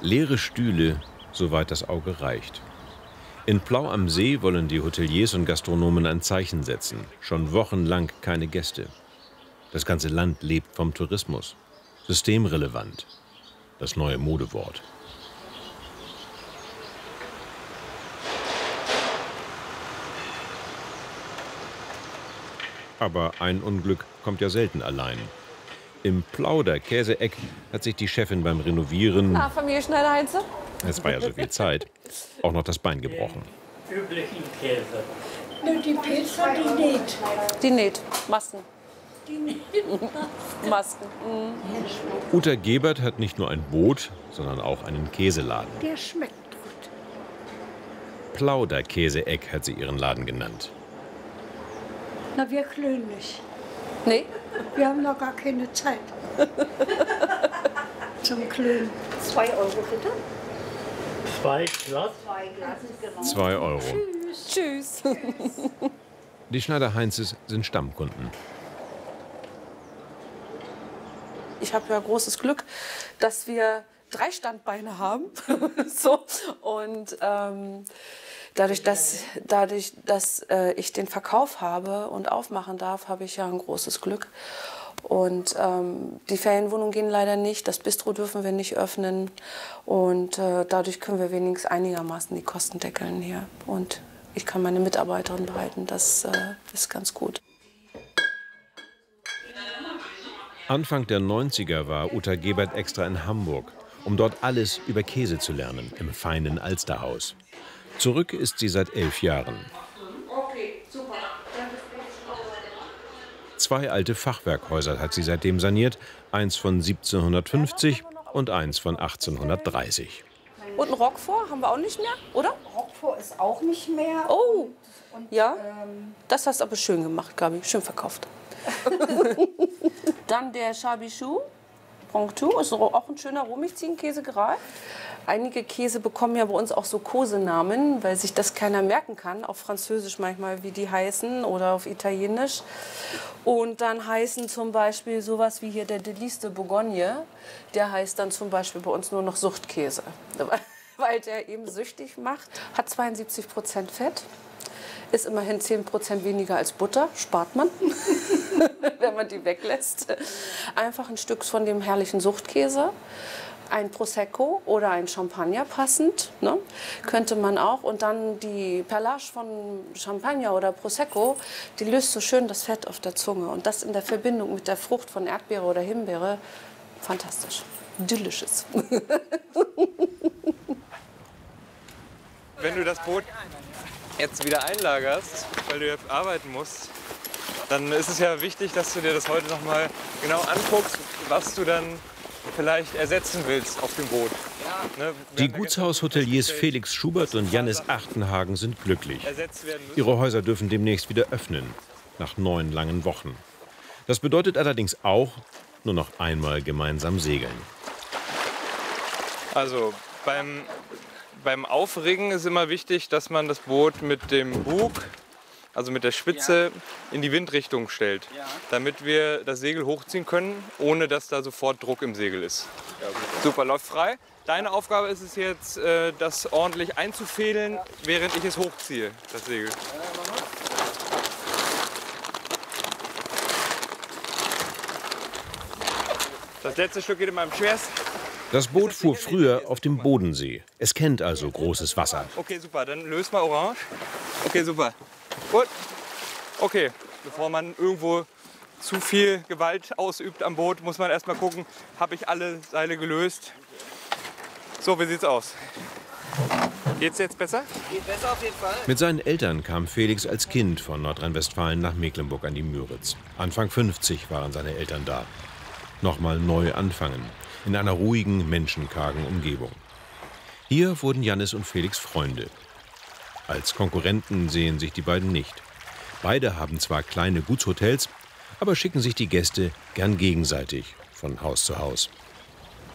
Leere Stühle, soweit das Auge reicht. In Plau am See wollen die Hoteliers und Gastronomen ein Zeichen setzen. Schon wochenlang keine Gäste. Das ganze Land lebt vom Tourismus. Systemrelevant. Das neue Modewort. Aber ein Unglück kommt ja selten allein. Im Plauder Käseeck hat sich die Chefin beim Renovieren, Familie Schneider-Heinze? es war ja so viel Zeit, auch noch das Bein gebrochen. Üblichen Käse. Nur die Pizza, die näht. Die näht. Masken. Die näht. Masken. Uta Gebert hat nicht nur ein Boot, sondern auch einen Käseladen. Der schmeckt gut. Plauder Käseeck hat sie ihren Laden genannt. Na, wir klönen nicht. Nee? Wir haben noch gar keine Zeit. Zum Klönen. 2 Euro bitte. 2 Glas. 2 Glas, genau. 2 Euro. Tschüss. Die Schneider-Heinzes sind Stammkunden. Ich habe ja großes Glück, dass wir 3 Standbeine haben. So. Und dadurch, dass ich den Verkauf habe und aufmachen darf, habe ich ja ein großes Glück. Und die Ferienwohnungen gehen leider nicht, das Bistro dürfen wir nicht öffnen. Und dadurch können wir wenigstens einigermaßen die Kosten deckeln hier. Und ich kann meine Mitarbeiterin behalten, das ist ganz gut. Anfang der 90er war Uta Gebert extra in Hamburg, um dort alles über Käse zu lernen, im feinen Alsterhaus. Zurück ist sie seit 11 Jahren. Okay, super. 2 alte Fachwerkhäuser hat sie seitdem saniert, eins von 1750 und eins von 1830. Und ein Roquefort haben wir auch nicht mehr, oder? Roquefort ist auch nicht mehr. Oh, Und, ja. Das hast du aber schön gemacht, Gabi. Schön verkauft. Dann der Chabichou. Ponctou ist auch ein schöner Rohmilchziegenkäse gereift. Einige Käse bekommen ja bei uns auch so Kosenamen, weil sich das keiner merken kann. Auf Französisch manchmal, wie die heißen, oder auf Italienisch. Und dann heißen zum Beispiel sowas wie hier der Délice de Bourgogne. Der heißt dann zum Beispiel bei uns nur noch Suchtkäse. Weil der eben süchtig macht. Hat 72% Fett. Ist immerhin 10% weniger als Butter. Spart man, wenn man die weglässt. Einfach ein Stück von dem herrlichen Suchtkäse. Ein Prosecco oder ein Champagner passend, ne? Könnte man auch. Und dann die Perlage von Champagner oder Prosecco, die löst so schön das Fett auf der Zunge. Und das in der Verbindung mit der Frucht von Erdbeere oder Himbeere, fantastisch. Delicious. Wenn du das Boot jetzt wieder einlagerst, weil du jetzt arbeiten musst, dann ist es ja wichtig, dass du dir das heute noch mal genau anguckst, was du dann vielleicht ersetzen willst auf dem Boot. Ne? Die Gutshaushoteliers Felix Schubert und Jannis Achtenhagen sind glücklich. Ihre Häuser dürfen demnächst wieder öffnen, nach 9 langen Wochen. Das bedeutet allerdings auch nur noch einmal gemeinsam segeln. Also beim Aufriggen ist immer wichtig, dass man das Boot mit dem Bug, also mit der Spitze, in die Windrichtung stellt, damit wir das Segel hochziehen können, ohne dass da sofort Druck im Segel ist. Super, läuft frei. Deine Aufgabe ist es jetzt, das ordentlich einzufädeln, während ich es hochziehe, das Segel. Das letzte Stück geht in meinem schwersten. Das Boot fuhr früher auf dem Bodensee. Es kennt also großes Wasser. Okay, super. Dann löst mal orange. Okay, super. Gut. Okay, bevor man irgendwo zu viel Gewalt ausübt am Boot, muss man erst mal gucken, habe ich alle Seile gelöst. So, wie sieht's aus? Geht's jetzt besser? Geht besser auf jeden Fall. Mit seinen Eltern kam Felix als Kind von Nordrhein-Westfalen nach Mecklenburg an die Müritz. Anfang 50 waren seine Eltern da. Nochmal neu anfangen. In einer ruhigen, menschenkargen Umgebung. Hier wurden Jannis und Felix Freunde. Als Konkurrenten sehen sich die beiden nicht. Beide haben zwar kleine Gutshotels, aber schicken sich die Gäste gern gegenseitig von Haus zu Haus.